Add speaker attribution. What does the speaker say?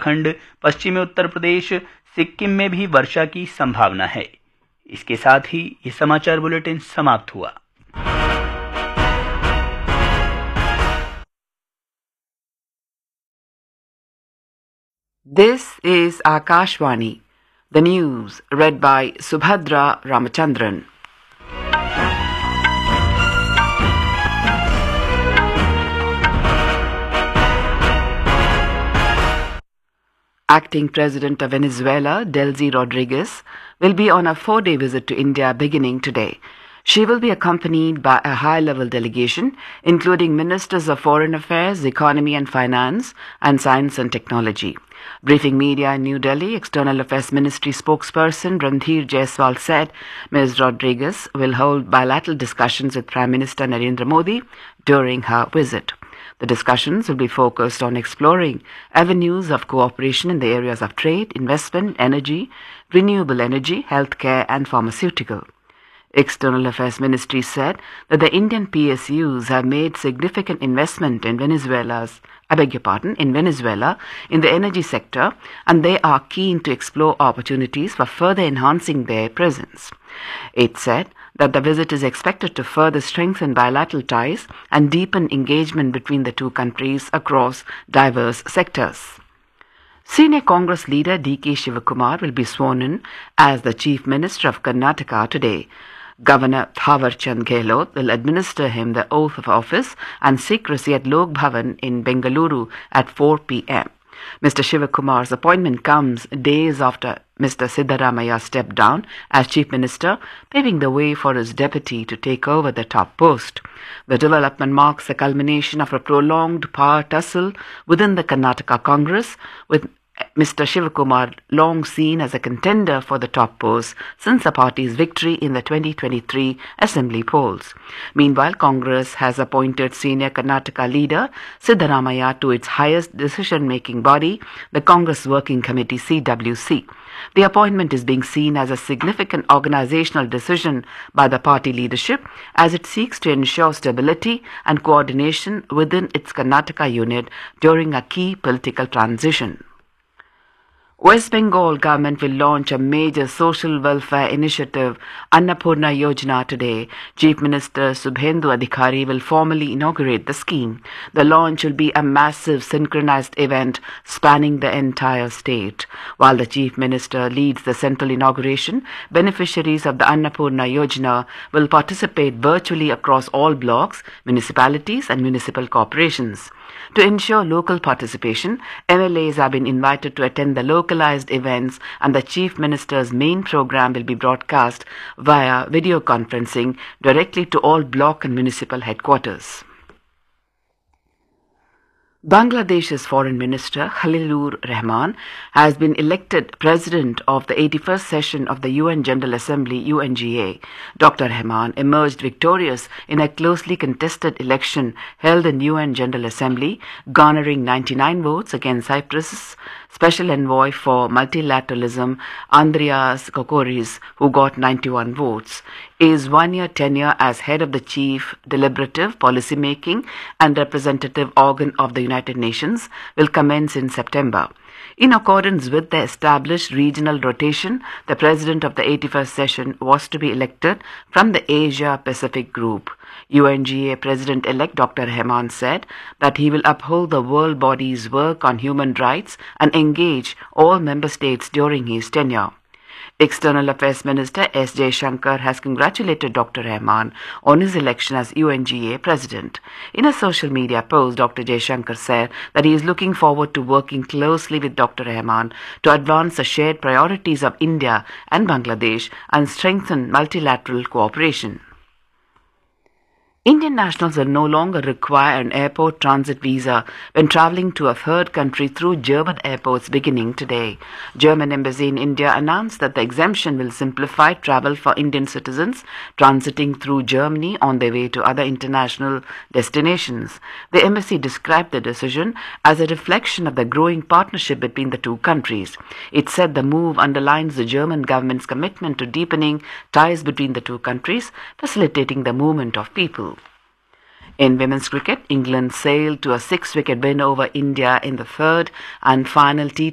Speaker 1: उत्तराखंड, पश्चिमी उत्तर प्रदेश, सिक्किम में भी वर्षा की संभावना है। इसके साथ ही ये समाचार बुलेटिन समाप्त हुआ।
Speaker 2: This is Akashvani, the news read by Subhadra Ramachandran. Acting President of Venezuela, Delcy Rodriguez, will be on a 4-day visit to India beginning today. She will be accompanied by a high-level delegation, including Ministers of Foreign Affairs, Economy and Finance, and Science and Technology. Briefing media in New Delhi, External Affairs Ministry spokesperson Randhir Jaiswal said Ms. Rodriguez will hold bilateral discussions with Prime Minister Narendra Modi during her visit. The discussions will be focused on exploring avenues of cooperation in the areas of trade, investment, energy, renewable energy, healthcare and pharmaceutical. External Affairs Ministry said that the Indian PSUs have made significant investment in Venezuela in the energy sector, and they are keen to explore opportunities for further enhancing their presence. It said that the visit is expected to further strengthen bilateral ties and deepen engagement between the two countries across diverse sectors. Senior Congress leader D.K. Shivakumar will be sworn in as the Chief Minister of Karnataka today. Governor Thawarchand Gehlot will administer him the oath of office and secrecy at Lok Bhavan in Bengaluru at 4 p.m. Mr. Shivakumar's appointment comes days after Mr. Siddaramaiah stepped down as Chief Minister, paving the way for his deputy to take over the top post. The development marks the culmination of a prolonged power tussle within the Karnataka Congress, with Mr. Shivakumar long seen as a contender for the top post since the party's victory in the 2023 assembly polls. Meanwhile, Congress has appointed senior Karnataka leader Siddaramaiah to its highest decision-making body, the Congress Working Committee CWC. The appointment is being seen as a significant organizational decision by the party leadership as it seeks to ensure stability and coordination within its Karnataka unit during a key political transition. West Bengal government will launch a major social welfare initiative, Annapurna Yojana, today. Chief Minister Subhendu Adhikari will formally inaugurate the scheme. The launch will be a massive synchronized event spanning the entire state. While the Chief Minister leads the central inauguration, beneficiaries of the Annapurna Yojana will participate virtually across all blocks, municipalities and municipal corporations. To ensure local participation, MLAs have been invited to attend the localized events, and the Chief Minister's main program will be broadcast via video conferencing directly to all block and municipal headquarters. Bangladesh's Foreign Minister Khalilur Rahman has been elected President of the 81st session of the UN General Assembly UNGA. Dr. Rahman emerged victorious in a closely contested election held in UN General Assembly, garnering 99 votes against Cyprus's Special Envoy for Multilateralism Andreas Kokoris, who got 91 votes. His one-year tenure as head of the chief deliberative, policy-making and representative organ of the United Nations will commence in September. In accordance with the established regional rotation, the president of the 81st session was to be elected from the Asia-Pacific group. UNGA President-elect Dr. Rahman said that he will uphold the world body's work on human rights and engage all member states during his tenure. External Affairs Minister S. Jaishankar has congratulated Dr. Rahman on his election as UNGA President. In a social media post, Dr. Jaishankar said that he is looking forward to working closely with Dr. Rahman to advance the shared priorities of India and Bangladesh and strengthen multilateral cooperation. Indian nationals will no longer require an airport transit visa when travelling to a third country through German airports beginning today. German Embassy in India announced that the exemption will simplify travel for Indian citizens transiting through Germany on their way to other international destinations. The embassy described the decision as a reflection of the growing partnership between the two countries. It said the move underlines the German government's commitment to deepening ties between the two countries, facilitating the movement of people. In women's cricket, England sailed to a 6-wicket win over India in the third and final T20